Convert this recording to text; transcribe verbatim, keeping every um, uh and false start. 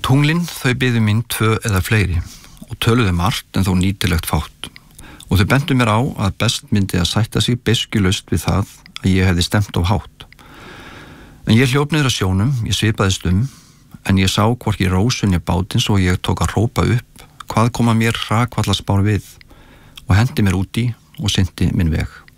Tunglin þau biðu mín tvö eða fleiri og töluðu margt en þó nýtilegt fátt og þau bentu mér á að best myndi að sætta sig beiskjulaust við það að ég hefði stemt á hátt. En ég hljóp niður að sjónum, ég svipaðist um, en ég sá hvorki rósunni bátins og ég tók að hrópa upp hvað koma mér hrakvallaspár við og hendi mér úti og synti minn veg.